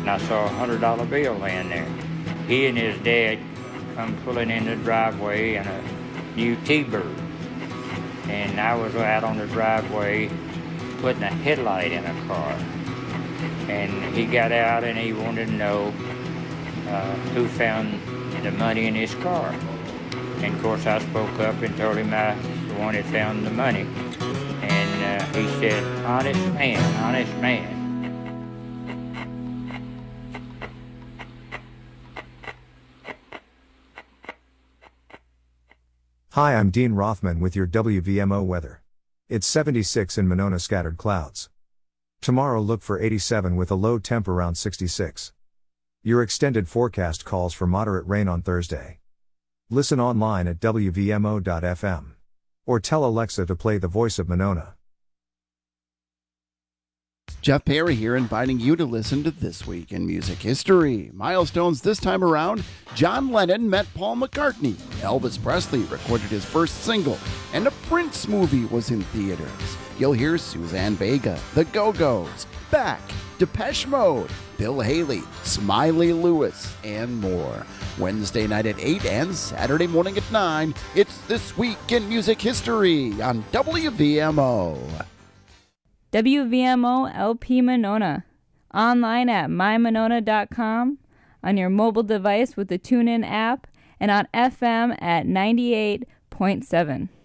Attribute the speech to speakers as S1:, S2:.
S1: I saw a $100 bill laying there. He and his dad come pulling in the driveway in a new T-Bird. And I was out on the driveway putting a headlight in a car. And he got out and he wanted to know who found the money in his car. And of course I spoke up and told him I was the one that found the money. And he said, honest man, honest man.
S2: Hi, I'm Dean Rothman with your WVMO weather. It's 76 in Monona, scattered clouds. Tomorrow look for 87 with a low temp around 66. Your extended forecast calls for moderate rain on Thursday. Listen online at WVMO.fm. Or tell Alexa to play The Voice of Monona.
S3: Jeff Perry here, inviting you to listen to This Week in Music History. Milestones this time around: John Lennon met Paul McCartney, Elvis Presley recorded his first single, and a Prince movie was in theaters. You'll hear Suzanne Vega, The Go-Go's, Beck, Depeche Mode, Bill Haley, Smiley Lewis, and more. Wednesday night at 8 and Saturday morning at 9, it's This Week in Music History on WVMO.
S4: WVMO LP Monona. Online at mymonona.com, on your mobile device with the TuneIn app, and on FM at 98.7.